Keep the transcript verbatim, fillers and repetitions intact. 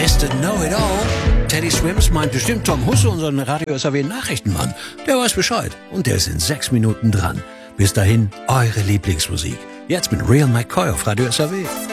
Mister Know-it-all. Teddy Swims meint bestimmt Tom Husse, unseren Radio S A W-Nachrichtenmann. Der weiß Bescheid und der ist in sechs Minuten dran. Bis dahin, eure Lieblingsmusik. Jetzt mit Real McCoy auf Radio S A W.